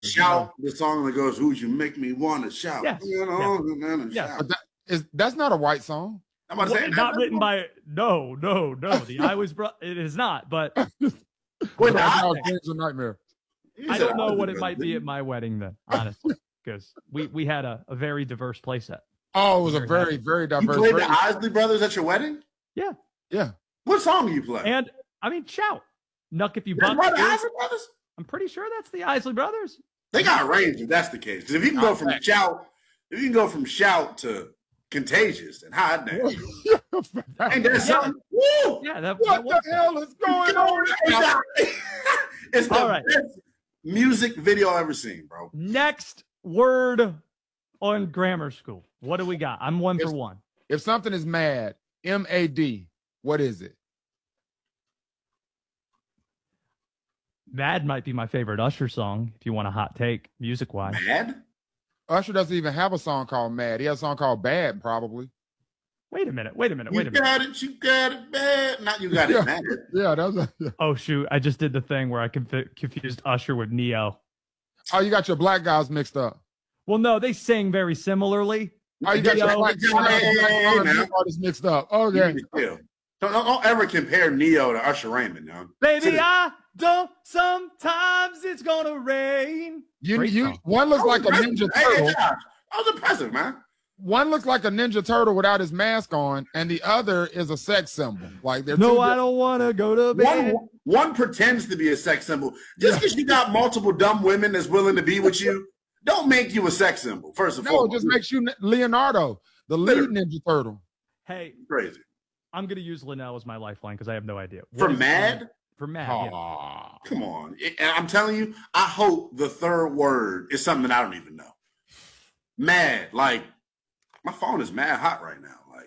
Shout the song that goes, "Who you make me want to shout?" Yes. You know, and Yes. shout. But that's not a white song. I'm about to say Not written by no. The Isley Brothers. It is not. But Wait, Dreams a Nightmare. I don't know what it might be at my wedding then, honestly, because we had a very diverse playset. Oh, it was a very, very diverse. You played the Isley Brothers at your wedding? Yeah. Yeah. What song do you play? And I mean, shout, Nuck if you That's buck. the Isley Brothers? I'm pretty sure that's the Isley Brothers. They got range if that's the case. Because if you can go from shout, to Contagious and Hot Damn, ain't that something? Woo! Yeah, what the hell is going on? It's the All right. best music video I've ever seen, bro. Next word on grammar school. What do we got? I'm one for one. If something is mad, M-A-D, what is it? Mad might be my favorite Usher song, if you want a hot take, music-wise. Mad? Usher doesn't even have a song called Mad. He has a song called Bad, probably. Wait a minute. You got it bad. Not you got it mad. Yeah, that was Oh, shoot. I just did the thing where I confused Usher with Neo. Oh, you got your black guys mixed up. Well, no, they sing very similarly. Oh, you got your black artists mixed up. Okay. Don't ever compare Neo to Usher Raymond, yo. Baby, I don't. Sometimes it's gonna rain. One looks like a Ninja Turtle. Hey, that was impressive, man. One looks like a Ninja Turtle without his mask on, and the other is a sex symbol. Like they're no, I don't want to go to bed. One pretends to be a sex symbol. Just because you got multiple dumb women that's willing to be with you, don't make you a sex symbol. First of all, it just makes you Leonardo, the lead Ninja Turtle. Hey, crazy. I'm gonna use Linnell as my lifeline because I have no idea. For Mad? For Mad, yeah. Come on. And I'm telling you, I hope the third word is something that I don't even know. Mad, like my phone is mad hot right now. Like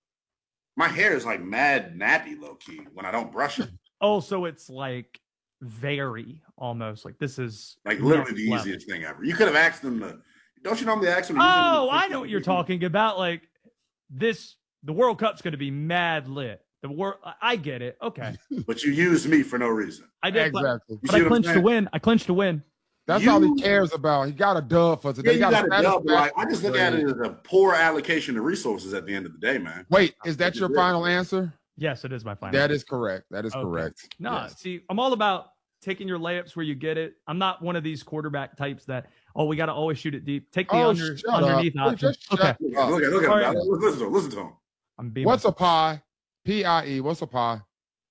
my hair is like mad nappy low key when I don't brush it. Oh, so it's like very almost like this is like literally the easiest thing ever. You could have asked them to. Don't you normally ask them? Oh, I know what you're talking about. Like this, the World Cup's going to be mad lit. I get it. Okay. But you used me for no reason. I did exactly. But I clinched to win. I clinched to win. That's all he cares about. He got a dub for today. Yeah, you got a dub. Like, I just look at it as a poor allocation of resources at the end of the day, man. Wait, is that your final answer? Yes, it is my final. That is correct. That is correct. No, see, I'm all about taking your layups where you get it. I'm not one of these quarterback types that, we got to always shoot it deep. Take the underneath option. Okay. Look at him. Listen to him. What's a pie? P-I-E. What's a pie?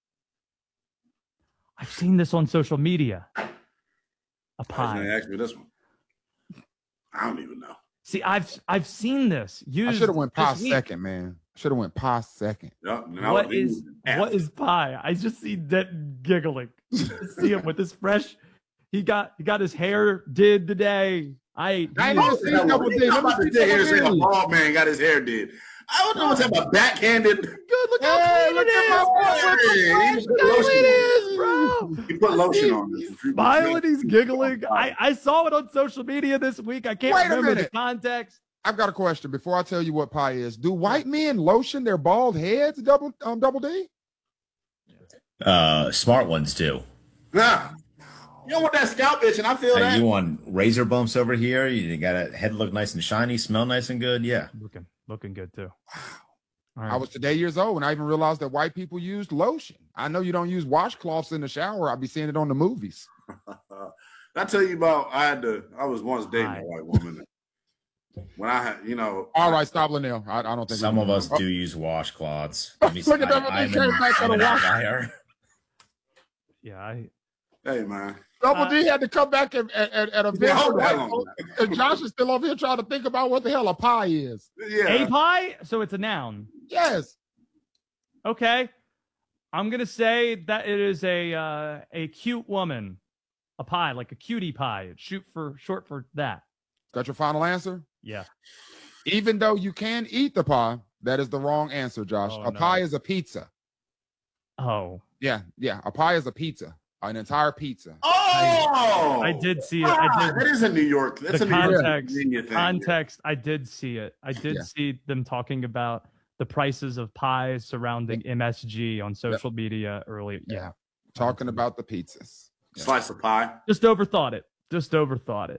I've seen this on social media. A pie. Ask me this one. I don't even know. See, I've seen this. I should have went pie second, man. Should have went pie second. Yep, what is pie? I just see that giggling. See him with his fresh. He got his hair did today. I didn't see Double D. I'm about to say a bald man got his hair did. I don't know what's about backhanded. Good, look how clean it is. Bro. He put lotion on this. He's smiling, he's giggling. I saw it on social media this week. I can't remember the context. I've got a question before I tell you what pie is. Do white men lotion their bald heads, Double D? Smart ones do. Nah. You don't want that scalp itch, and I feel that. You want razor bumps over here? You got a head look nice and shiny, smell nice and good? Yeah. Looking good too. Wow. Right. I was today years old and I even realized that white people used lotion. I know you don't use washcloths in the shower. I'll be seeing it on the movies. I tell you about, I was once dating a white woman. When I had, All right, stop, Linnell. I don't think some of us do use washcloths. Look at them. Yeah, hey, man. Double D had to come back at a and Josh is still over here trying to think about what the hell a pie is. Yeah. A pie? So it's a noun. Yes. Okay. I'm gonna say that it is a cute woman. A pie, like a cutie pie. It's short for that. That's your final answer? Yeah. Even though you can eat the pie, that is the wrong answer, Josh. A pie is a pizza. Oh. Yeah. A pie is a pizza. An entire pizza. Oh, I did see it. That is a New York. That's a New York context. I did see it. I did see them talking about the prices of pies surrounding MSG on social media earlier. Yeah. Talking about the pizzas. Slice of pie. Just overthought it. Just overthought it.